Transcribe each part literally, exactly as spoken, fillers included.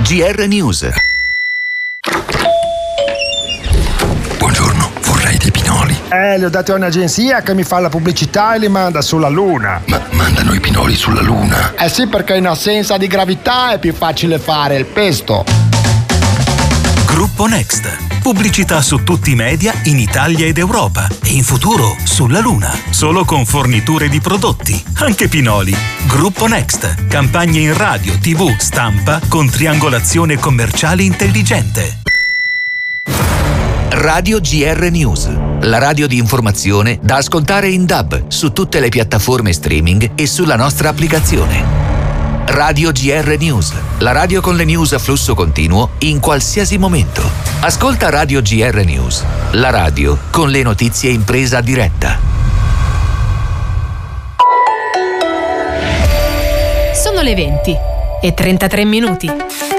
G R News. Buongiorno, vorrei dei pinoli. Eh, li ho dati a un'agenzia che mi fa la pubblicità e li manda sulla Luna. Ma mandano i pinoli sulla Luna? Eh sì, perché in assenza di gravità è più facile fare il pesto. Gruppo Next. Pubblicità su tutti i media in Italia ed Europa e in futuro sulla Luna. Solo con forniture di prodotti, anche pinoli. Gruppo Next. Campagne in radio, tivù, stampa con triangolazione commerciale intelligente. Radio G R News. La radio di informazione da ascoltare in D A B su tutte le piattaforme streaming e sulla nostra applicazione. Radio G R News, la radio con le news a flusso continuo in qualsiasi momento. Ascolta Radio G R News, la radio con le notizie in presa diretta. Sono le venti e trentatré minuti.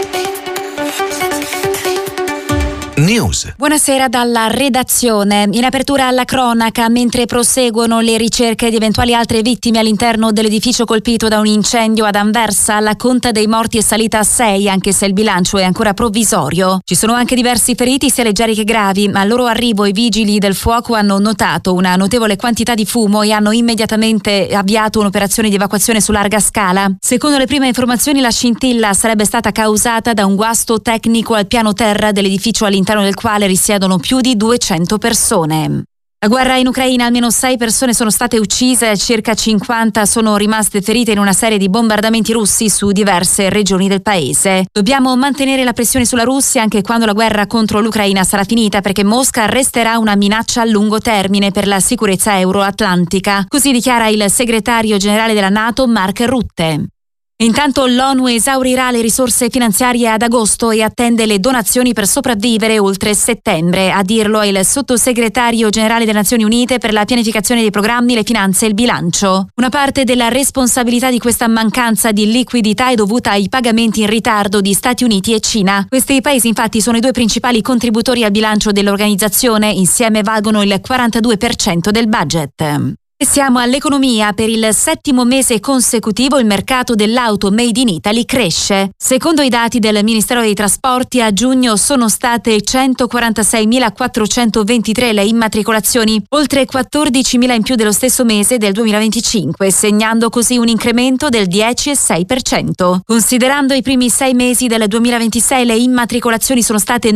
News. Buonasera dalla redazione. In apertura alla cronaca, mentre proseguono le ricerche di eventuali altre vittime all'interno dell'edificio colpito da un incendio ad Anversa, la conta dei morti è salita a sei, anche se il bilancio è ancora provvisorio. Ci sono anche diversi feriti, sia leggeri che gravi, ma al loro arrivo i vigili del fuoco hanno notato una notevole quantità di fumo e hanno immediatamente avviato un'operazione di evacuazione su larga scala. Secondo le prime informazioni, la scintilla sarebbe stata causata da un guasto tecnico al piano terra dell'edificio all'interno del quale risiedono più di duecento persone. La guerra in Ucraina, almeno sei persone sono state uccise e circa cinquanta sono rimaste ferite in una serie di bombardamenti russi su diverse regioni del paese. Dobbiamo mantenere la pressione sulla Russia anche quando la guerra contro l'Ucraina sarà finita, perché Mosca resterà una minaccia a lungo termine per la sicurezza euroatlantica. Così dichiara il segretario generale della NATO Mark Rutte. Intanto l'ONU esaurirà le risorse finanziarie ad agosto e attende le donazioni per sopravvivere oltre settembre. A dirlo è il sottosegretario generale delle Nazioni Unite per la pianificazione dei programmi, le finanze e il bilancio. Una parte della responsabilità di questa mancanza di liquidità è dovuta ai pagamenti in ritardo di Stati Uniti e Cina. Questi paesi infatti sono i due principali contributori al bilancio dell'organizzazione, insieme valgono il quarantadue per cento del budget. E siamo all'economia. Per il settimo mese consecutivo il mercato dell'auto made in Italy cresce. Secondo i dati del Ministero dei Trasporti, a giugno sono state centoquarantaseimilaquattrocentoventitré le immatricolazioni, oltre quattordicimila in più dello stesso mese del duemilaventicinque, segnando così un incremento del dieci virgola sei per cento. Considerando i primi sei mesi del duemilaventisei, le immatricolazioni sono state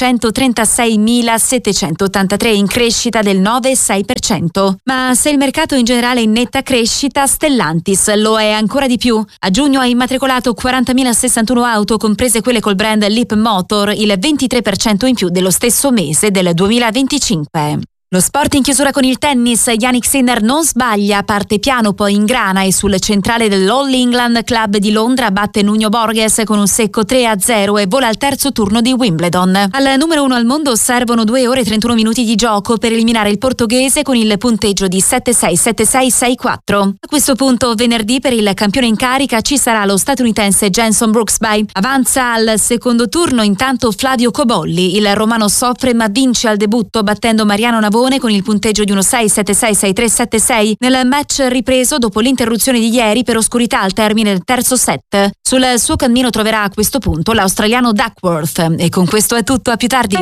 novecentotrentaseiemilasettecentottantatré, in crescita del nove virgola sei per cento. Ma se il mercato Il mercato in generale è in netta crescita, Stellantis lo è ancora di più. A giugno ha immatricolato quarantamila sessantuno auto, comprese quelle col brand Leapmotor, il ventitré per cento in più dello stesso mese del duemilaventicinque. Lo sport in chiusura con il tennis. Jannik Sinner non sbaglia, parte piano poi ingrana e sul centrale dell'All England Club di Londra batte Nuno Borges con un secco tre a zero e vola al terzo turno di Wimbledon. Al numero uno al mondo servono due ore e trentuno minuti di gioco per eliminare il portoghese con il punteggio di sette sei, sette sei, sei quattro. A questo punto venerdì per il campione in carica ci sarà lo statunitense Jenson Brooksby. Avanza al secondo turno intanto Flavio Cobolli. Il romano soffre ma vince al debutto battendo Mariano Navone con il punteggio di uno sei sette sei, sei tre, sette sei nel match ripreso dopo l'interruzione di ieri per oscurità al termine del terzo set. Sul suo cammino troverà a questo punto l'australiano Duckworth. E con questo è tutto, a più tardi.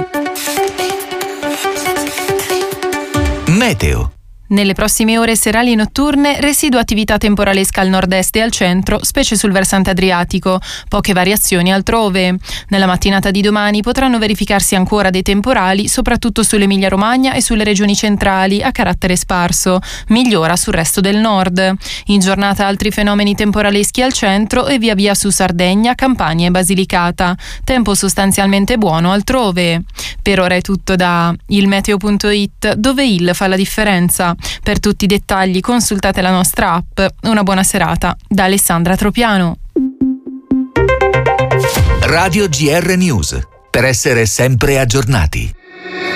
Meteo. Nelle prossime ore serali e notturne, residua attività temporalesca al nord-est e al centro, specie sul versante adriatico, poche variazioni altrove. Nella mattinata di domani potranno verificarsi ancora dei temporali, soprattutto sull'Emilia-Romagna e sulle regioni centrali, a carattere sparso. Migliora sul resto del nord. In giornata altri fenomeni temporaleschi al centro e via via su Sardegna, Campania e Basilicata. Tempo sostanzialmente buono altrove. Per ora è tutto da il meteo punto it, dove il fa la differenza. Per tutti i dettagli consultate la nostra app. Una buona serata da Alessandra Tropiano. Radio G R News, per essere sempre aggiornati.